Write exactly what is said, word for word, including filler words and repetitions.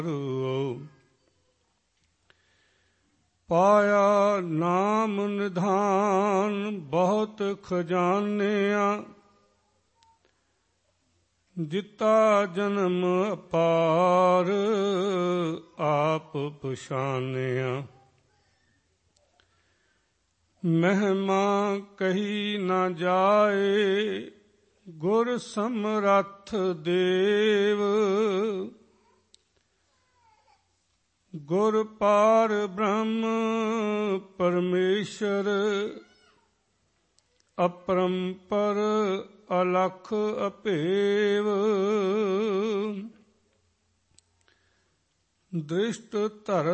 ਪਾਇਆ ਨਾਮ ਨਿਧਾਨ ਬਹੁਤ ਖਜ਼ਾਨਿਆਂ, ਦਿੱਤਾ ਜਨਮ ਅਪਾਰ ਆਪ ਪਛਾਨਿਆ। ਮਹਿਮਾ ਕਹੀ ਨਾ ਜਾਏ ਗੁਰ ਸਮਰੱਥ ਦੇਵ, ਗੁਰ ਪਾਰ ਬ੍ਰਹਮ ਪਰਮੇਸ਼ਰ, ਅਪਰੰਪਰ ਅਲਖ ਅਭੇਵ। ਦ੍ਰਿਸ਼ਟ ਧਰ